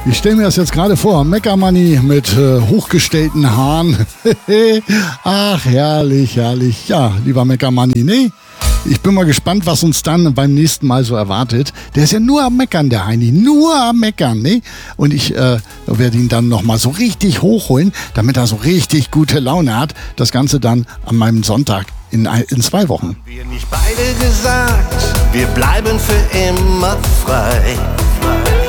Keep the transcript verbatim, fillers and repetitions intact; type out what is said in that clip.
Ich stelle mir das jetzt gerade vor, Meckermanni mit äh, hochgestellten Haaren. Ach, herrlich, herrlich. Ja, lieber Meckermanni, ne? Ich bin mal gespannt, was uns dann beim nächsten Mal so erwartet. Der ist ja nur am Meckern, der Heini. Nur am Meckern, ne? Und ich äh, werde ihn dann nochmal so richtig hochholen, damit er so richtig gute Laune hat. Das Ganze dann an meinem Sonntag in, in zwei Wochen. Wir nicht beide gesagt, wir bleiben für immer frei.